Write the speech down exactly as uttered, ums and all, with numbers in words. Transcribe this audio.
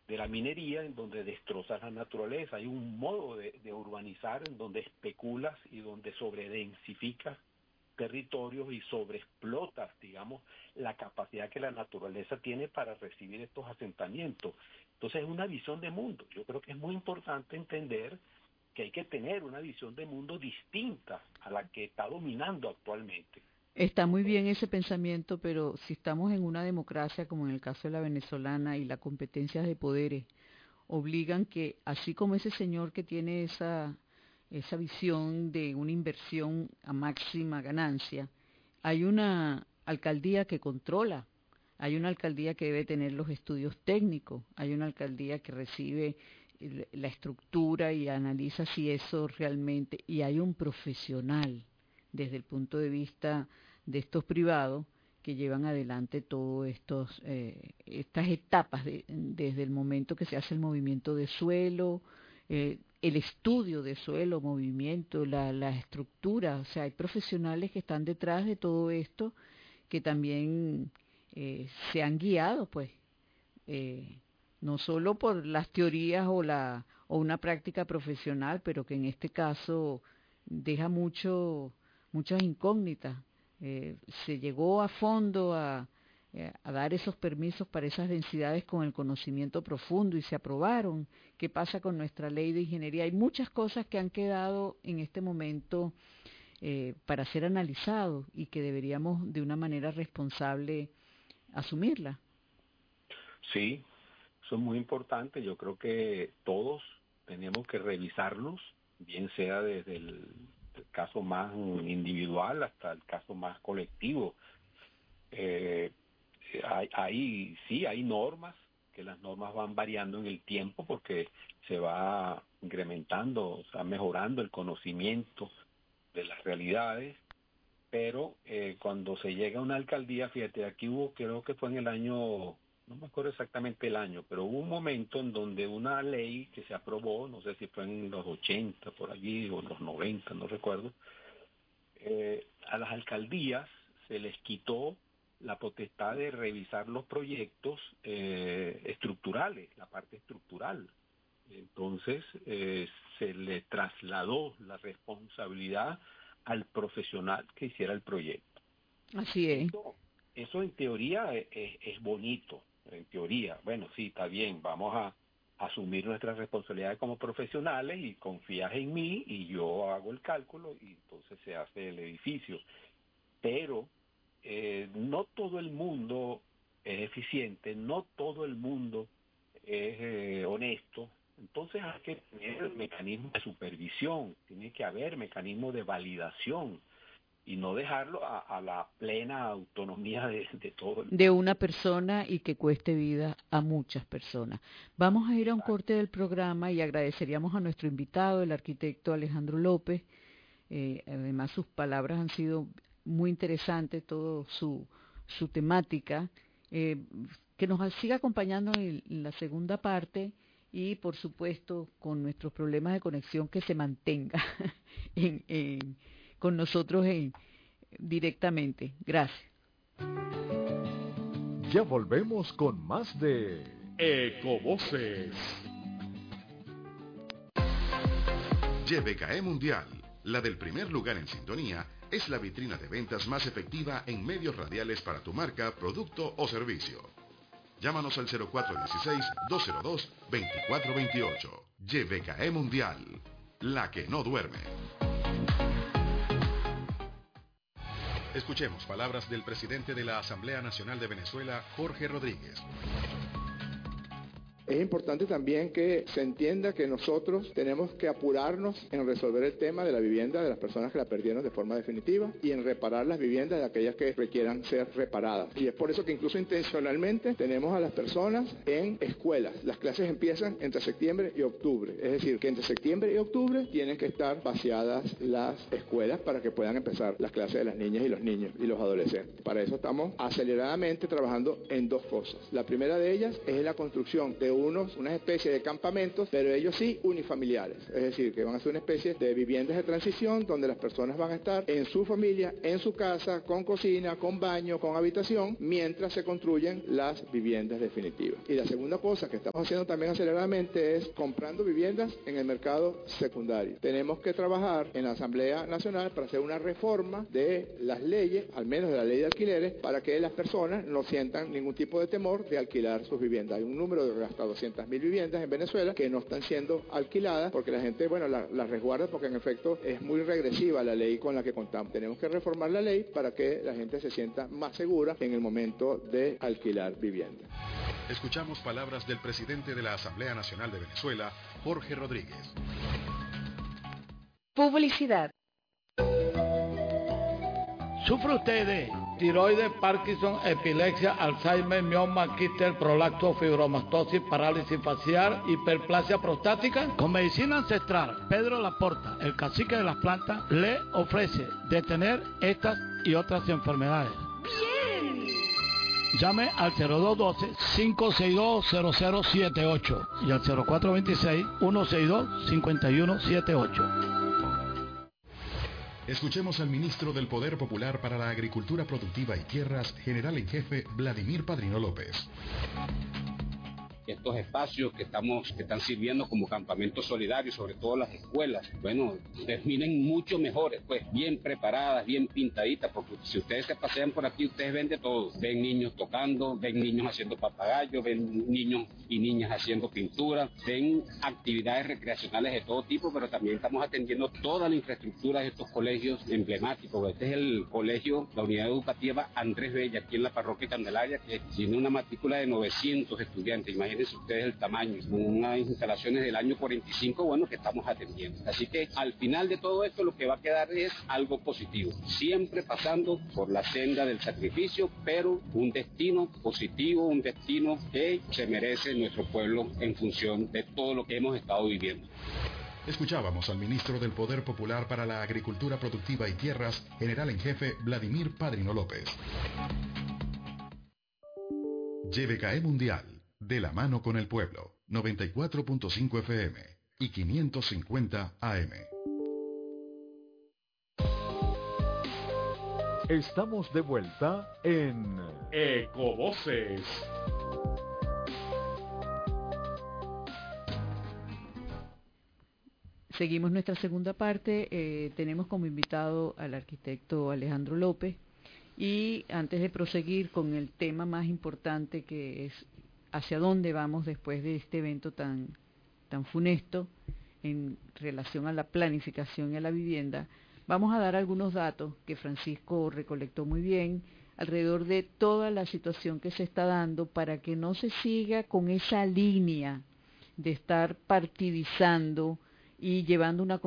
de la minería, en donde destrozas la naturaleza. Hay un modo de, de urbanizar en donde especulas y donde sobredensificas territorios y sobreexplotas, digamos, la capacidad que la naturaleza tiene para recibir estos asentamientos. Entonces es una visión de mundo. Yo creo que es muy importante entender que hay que tener una visión de mundo distinta a la que está dominando actualmente. Está muy bien ese pensamiento, pero si estamos en una democracia como en el caso de la venezolana y las competencias de poderes obligan que, así como ese señor que tiene esa, esa visión de una inversión a máxima ganancia, hay una alcaldía que controla, hay una alcaldía que debe tener los estudios técnicos, hay una alcaldía que recibe la estructura y analiza si eso realmente, y hay un profesional desde el punto de vista de estos privados que llevan adelante todas estos eh, estas etapas de, desde el momento que se hace el movimiento de suelo, eh, el estudio de suelo, movimiento, la, la estructura. O sea, hay profesionales que están detrás de todo esto que también eh, se han guiado, pues, eh, no solo por las teorías o la o una práctica profesional, pero que en este caso deja mucho muchas incógnitas. Eh, se llegó a fondo a, eh, a dar esos permisos para esas densidades con el conocimiento profundo y se aprobaron. ¿Qué pasa con nuestra ley de ingeniería? Hay muchas cosas que han quedado en este momento eh, para ser analizados y que deberíamos de una manera responsable asumirla. Sí, eso es muy importante. Yo creo que todos tenemos que revisarnos, bien sea desde el, el caso más individual hasta el caso más colectivo. Eh, hay, hay, sí, hay normas, que las normas van variando en el tiempo porque se va incrementando, o sea, mejorando el conocimiento de las realidades, pero eh, cuando se llega a una alcaldía, fíjate, aquí hubo, creo que fue en el año, no me acuerdo exactamente el año, pero hubo un momento en donde una ley que se aprobó, no sé si fue en los ochenta por allí o en los noventa, no recuerdo, eh, a las alcaldías se les quitó la potestad de revisar los proyectos eh, estructurales, la parte estructural. Entonces eh, se le trasladó la responsabilidad al profesional que hiciera el proyecto. Así es. Eso, eso en teoría es, es, es bonito, en teoría. Bueno, sí, está bien, vamos a asumir nuestras responsabilidades como profesionales y confías en mí y yo hago el cálculo y entonces se hace el edificio. Pero eh, no todo el mundo es eficiente, no todo el mundo es eh, honesto. Entonces hay que tener mecanismos de supervisión, tiene que haber mecanismos de validación y no dejarlo a, a la plena autonomía de, de todo el De mundo. una persona y que cueste vida a muchas personas. Vamos a ir a un corte del programa y agradeceríamos a nuestro invitado, el arquitecto Alejandro López. Eh, además, sus palabras han sido muy interesantes, todo su, su temática. Eh, que nos siga acompañando en, en la segunda parte y, por supuesto, con nuestros problemas de conexión, que se mantenga en, en, con nosotros en, directamente. Gracias. Ya volvemos con más de Ecovoces. Y B K E Mundial, la del primer lugar en sintonía, es la vitrina de ventas más efectiva en medios radiales para tu marca, producto o servicio. Llámanos al cero cuatro uno seis, dos cero dos, dos cuatro dos ocho. Y B K E Mundial, la que no duerme. Escuchemos palabras del presidente de la Asamblea Nacional de Venezuela, Jorge Rodríguez. Es importante también que se entienda que nosotros tenemos que apurarnos en resolver el tema de la vivienda de las personas que la perdieron de forma definitiva y en reparar las viviendas de aquellas que requieran ser reparadas. Y es por eso que incluso intencionalmente tenemos a las personas en escuelas. Las clases empiezan entre septiembre y octubre. Es decir, que entre septiembre y octubre tienen que estar vaciadas las escuelas para que puedan empezar las clases de las niñas y los niños y los adolescentes. Para eso estamos aceleradamente trabajando en dos cosas. La primera de ellas es la construcción de unos, una especie de campamentos, pero ellos sí unifamiliares, es decir, que van a ser una especie de viviendas de transición donde las personas van a estar en su familia, en su casa, con cocina, con baño, con habitación, mientras se construyen las viviendas definitivas. Y la segunda cosa que estamos haciendo también aceleradamente es comprando viviendas en el mercado secundario. Tenemos que trabajar en la Asamblea Nacional para hacer una reforma de las leyes, al menos de la ley de alquileres, para que las personas no sientan ningún tipo de temor de alquilar sus viviendas. Hay un número de hasta doscientas mil viviendas en Venezuela que no están siendo alquiladas porque la gente, bueno, las la resguarda porque en efecto es muy regresiva la ley con la que contamos. Tenemos que reformar la ley para que la gente se sienta más segura en el momento de alquilar vivienda. Escuchamos palabras del presidente de la Asamblea Nacional de Venezuela, Jorge Rodríguez. Publicidad. ¿Sufre usted de tiroides, Parkinson, epilepsia, Alzheimer, mioma, quiste, prolapso, fibromastosis, parálisis facial, hiperplasia prostática? Con medicina ancestral, Pedro Laporta, el cacique de las plantas, le ofrece detener estas y otras enfermedades. ¡Bien! Llame al cero dos uno dos, cinco seis dos, cero cero siete ocho y al cero cuatro dos seis, uno seis dos, cinco uno siete ocho. Escuchemos al ministro del Poder Popular para la Agricultura Productiva y Tierras, general en jefe Vladimir Padrino López. Estos espacios que estamos que están sirviendo como campamentos solidarios, sobre todo las escuelas, bueno, terminen mucho mejores, pues bien preparadas, bien pintaditas, porque si ustedes se pasean por aquí, ustedes ven de todo, ven niños tocando, ven niños haciendo papagayos, ven niños y niñas haciendo pintura, ven actividades recreacionales de todo tipo, pero también estamos atendiendo toda la infraestructura de estos colegios emblemáticos. Este es el colegio, la unidad educativa Andrés Bella, aquí en la parroquia Candelaria, que tiene una matrícula de novecientos estudiantes. Imagínense ustedes el tamaño, unas instalaciones del año cuarenta y cinco, bueno, que estamos atendiendo. Así que al final de todo esto lo que va a quedar es algo positivo, siempre pasando por la senda del sacrificio, pero un destino positivo, un destino que se merece nuestro pueblo en función de todo lo que hemos estado viviendo. Escuchábamos al ministro del Poder Popular para la Agricultura Productiva y Tierras, general en jefe Vladimir Padrino López. Y V K E Mundial, de la mano con el pueblo, noventa y cuatro punto cinco F M y quinientos cincuenta A M. Estamos de vuelta en Ecovoces. Seguimos nuestra segunda parte. Eh, tenemos como invitado al arquitecto Alejandro López. Y antes de proseguir con el tema más importante, que es hacia dónde vamos después de este evento tan, tan funesto en relación a la planificación y a la vivienda, vamos a dar algunos datos que Francisco recolectó muy bien alrededor de toda la situación que se está dando para que no se siga con esa línea de estar partidizando y llevando una